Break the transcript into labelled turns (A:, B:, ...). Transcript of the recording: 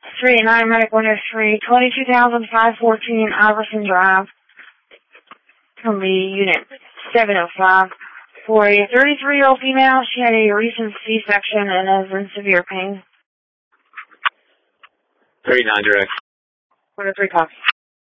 A: 389 Medic 103, 22,514 Iverson Drive. From the unit 705. For a 33-year-old female, she had a recent C-section and is in severe pain.
B: 39 direct.
A: 103 copy.